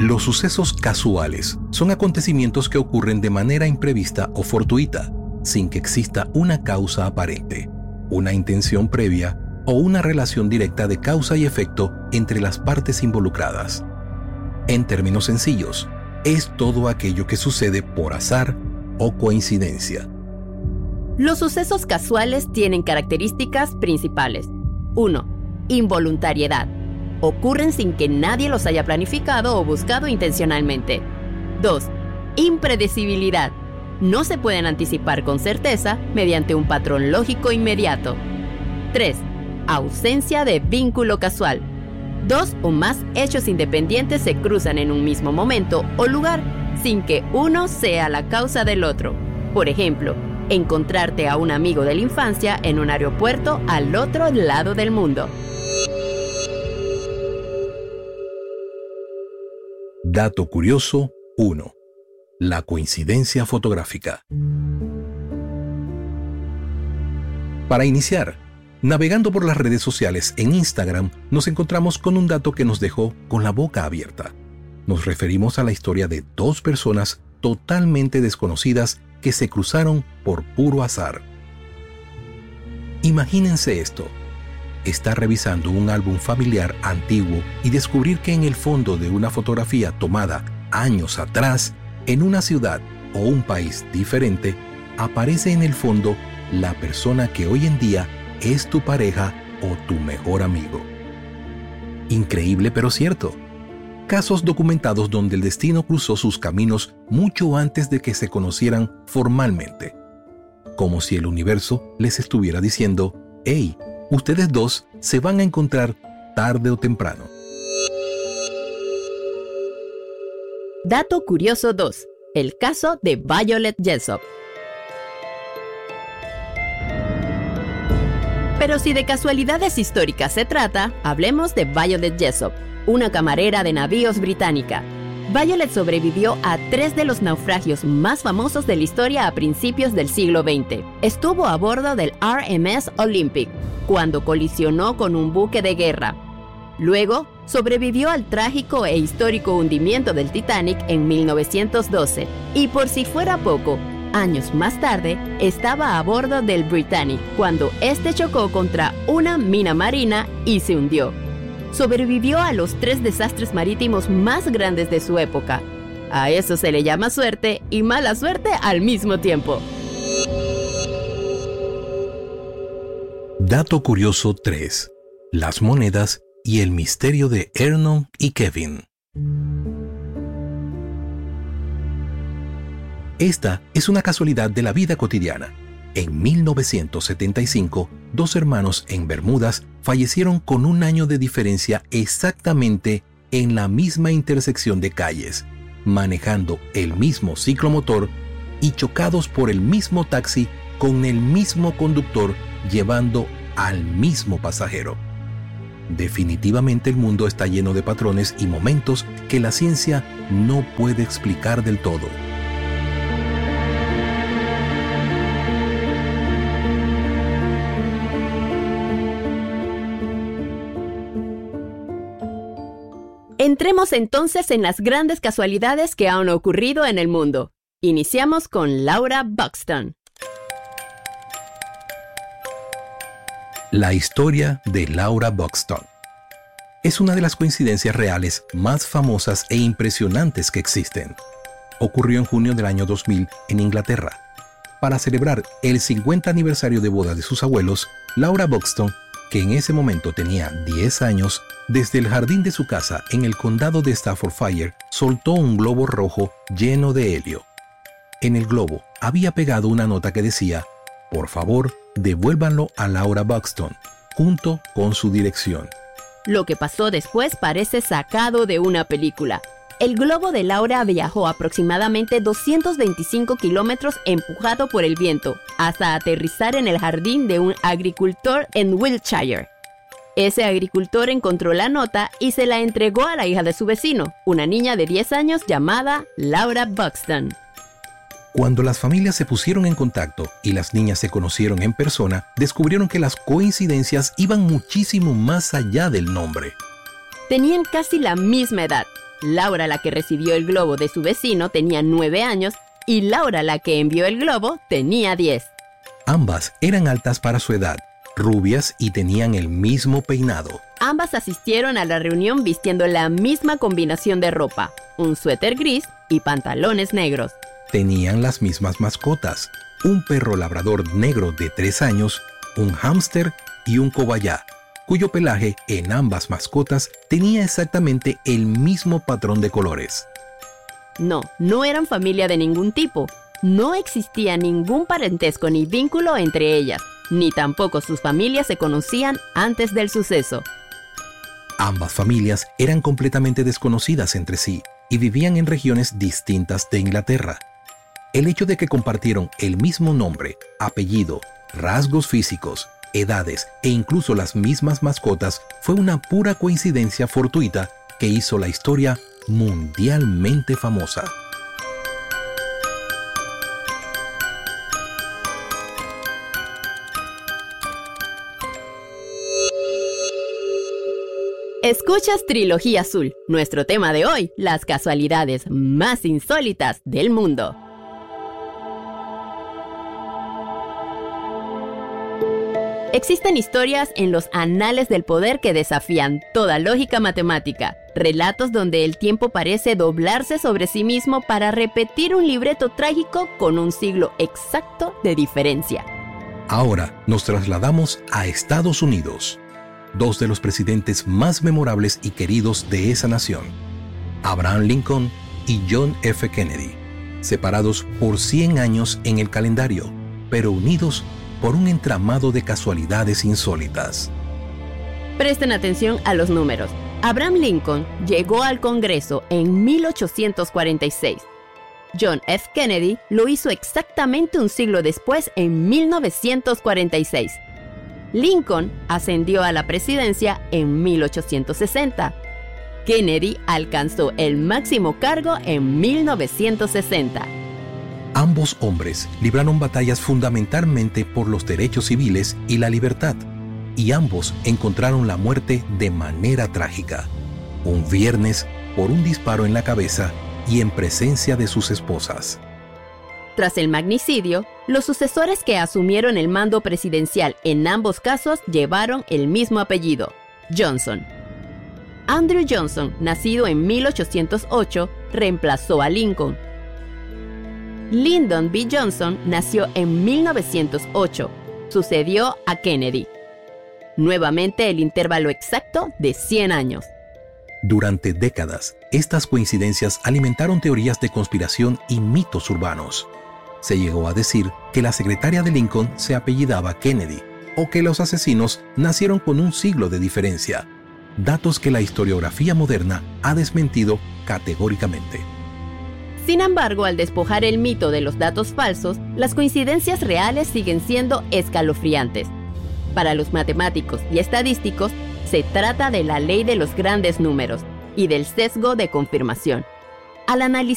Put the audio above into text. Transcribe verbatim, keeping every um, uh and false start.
Los sucesos casuales son acontecimientos que ocurren de manera imprevista o fortuita, sin que exista una causa aparente, una intención previa o una relación directa de causa y efecto entre las partes involucradas. En términos sencillos, es todo aquello que sucede por azar o coincidencia. Los sucesos casuales tienen características principales. uno. Involuntariedad. Ocurren sin que nadie los haya planificado o buscado intencionalmente. dos. Impredecibilidad. No se pueden anticipar con certeza mediante un patrón lógico inmediato. tres. Ausencia de vínculo casual. Dos o más hechos independientes se cruzan en un mismo momento o lugar, sin que uno sea la causa del otro. Por ejemplo, encontrarte a un amigo de la infancia en un aeropuerto al otro lado del mundo. Dato curioso uno. La coincidencia fotográfica. Para iniciar, navegando por las redes sociales en Instagram, nos encontramos con un dato que nos dejó con la boca abierta. Nos referimos a la historia de dos personas totalmente desconocidas que se cruzaron por puro azar. Imagínense esto: estar revisando un álbum familiar antiguo y descubrir que en el fondo de una fotografía tomada años atrás, en una ciudad o un país diferente, aparece en el fondo la persona que hoy en día es tu pareja o tu mejor amigo. Increíble pero cierto. Casos documentados donde el destino cruzó sus caminos mucho antes de que se conocieran formalmente. Como si el universo les estuviera diciendo: «Hey, ustedes dos se van a encontrar tarde o temprano». Dato curioso dos. El caso de Violet Jessop. Pero si de casualidades históricas se trata, hablemos de Violet Jessop, una camarera de navíos británica. Violet sobrevivió a tres de los naufragios más famosos de la historia a principios del siglo veinte. Estuvo a bordo del R M S Olympic, cuando colisionó con un buque de guerra. Luego, sobrevivió al trágico e histórico hundimiento del Titanic en mil novecientos doce. Y por si fuera poco, años más tarde, estaba a bordo del Britannic, cuando este chocó contra una mina marina y se hundió. Sobrevivió a los tres desastres marítimos más grandes de su época. A eso se le llama suerte y mala suerte al mismo tiempo. Dato curioso tres. Las monedas y el misterio de Ernon y Kevin. Esta es una casualidad de la vida cotidiana. En mil novecientos setenta y cinco, dos hermanos en Bermudas fallecieron con un año de diferencia exactamente en la misma intersección de calles, manejando el mismo ciclomotor y chocados por el mismo taxi con el mismo conductor llevando al mismo pasajero. Definitivamente el mundo está lleno de patrones y momentos que la ciencia no puede explicar del todo. Entremos entonces en las grandes casualidades que han ocurrido en el mundo. Iniciamos con Laura Buxton. La historia de Laura Buxton es una de las coincidencias reales más famosas e impresionantes que existen. Ocurrió en junio del año dos mil en Inglaterra. Para celebrar el cincuenta aniversario de boda de sus abuelos, Laura Buxton, que en ese momento tenía diez años, desde el jardín de su casa en el condado de Staffordshire, soltó un globo rojo lleno de helio. En el globo había pegado una nota que decía: «Por favor, devuélvanlo a Laura Buxton», junto con su dirección. Lo que pasó después parece sacado de una película. El globo de Laura viajó aproximadamente doscientos veinticinco kilómetros empujado por el viento, hasta aterrizar en el jardín de un agricultor en Wiltshire. Ese agricultor encontró la nota y se la entregó a la hija de su vecino, una niña de diez años llamada Laura Buxton. Cuando las familias se pusieron en contacto y las niñas se conocieron en persona, descubrieron que las coincidencias iban muchísimo más allá del nombre. Tenían casi la misma edad, Laura, la que recibió el globo de su vecino, tenía nueve años y Laura, la que envió el globo, tenía diez. Ambas eran altas para su edad, rubias y tenían el mismo peinado. Ambas asistieron a la reunión vistiendo la misma combinación de ropa, un suéter gris y pantalones negros. Tenían las mismas mascotas, un perro labrador negro de tres años, un hámster y un cobayá, cuyo pelaje en ambas mascotas tenía exactamente el mismo patrón de colores. No, no eran familia de ningún tipo. No existía ningún parentesco ni vínculo entre ellas, ni tampoco sus familias se conocían antes del suceso. Ambas familias eran completamente desconocidas entre sí y vivían en regiones distintas de Inglaterra. El hecho de que compartieron el mismo nombre, apellido, rasgos físicos, edades e incluso las mismas mascotas fue una pura coincidencia fortuita que hizo la historia mundialmente famosa. Escuchas Trilogía Azul, nuestro tema de hoy, las casualidades más insólitas del mundo. Existen historias en los anales del poder que desafían toda lógica matemática, relatos donde el tiempo parece doblarse sobre sí mismo para repetir un libreto trágico con un siglo exacto de diferencia. Ahora nos trasladamos a Estados Unidos. Dos de los presidentes más memorables y queridos de esa nación, Abraham Lincoln y John F. Kennedy, separados por cien años en el calendario, pero unidos por un entramado de casualidades insólitas. Presten atención a los números. Abraham Lincoln llegó al Congreso en mil ochocientos cuarenta y seis. John F. Kennedy lo hizo exactamente un siglo después, en mil novecientos cuarenta y seis. Lincoln ascendió a la presidencia en mil ochocientos sesenta. Kennedy alcanzó el máximo cargo en mil novecientos sesenta. Ambos hombres libraron batallas fundamentalmente por los derechos civiles y la libertad, y ambos encontraron la muerte de manera trágica, un viernes por un disparo en la cabeza y en presencia de sus esposas. Tras el magnicidio, los sucesores que asumieron el mando presidencial en ambos casos llevaron el mismo apellido, Johnson. Andrew Johnson, nacido en mil ochocientos ocho, reemplazó a Lincoln. Lyndon B. Johnson nació en mil novecientos ocho, sucedió a Kennedy. Nuevamente el intervalo exacto de cien años. Durante décadas, estas coincidencias alimentaron teorías de conspiración y mitos urbanos. Se llegó a decir que la secretaria de Lincoln se apellidaba Kennedy, o que los asesinos nacieron con un siglo de diferencia, datos que la historiografía moderna ha desmentido categóricamente. Sin embargo, al despojar el mito de los datos falsos, las coincidencias reales siguen siendo escalofriantes. Para los matemáticos y estadísticos, se trata de la ley de los grandes números y del sesgo de confirmación. Al analizar